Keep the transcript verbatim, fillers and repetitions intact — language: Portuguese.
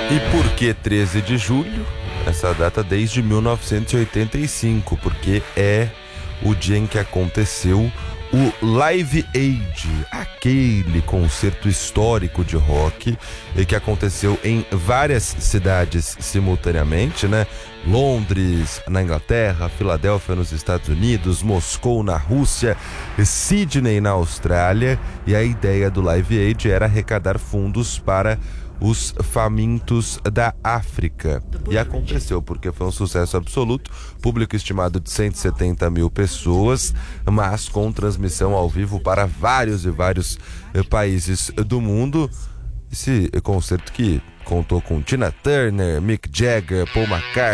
E por que treze de julho? Essa data desde mil novecentos e oitenta e cinco, porque é o dia em que aconteceu o Live Aid, aquele concerto histórico de rock que aconteceu em várias cidades simultaneamente, né? Londres, na Inglaterra, Filadélfia, nos Estados Unidos, Moscou, na Rússia, Sydney, na Austrália. E a ideia do Live Aid era arrecadar fundos para os famintos da África. E aconteceu, porque foi um sucesso absoluto, público estimado de cento e setenta mil pessoas, mas com transmissão ao vivo para vários e vários eh, países do mundo. Esse concerto que contou com Tina Turner, Mick Jagger, Paul McCartney,